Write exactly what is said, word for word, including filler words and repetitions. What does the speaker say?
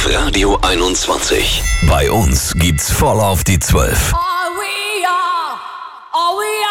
auf Radio einundzwanzig. Bei uns gibt's voll auf die zwölf. Are we are, are we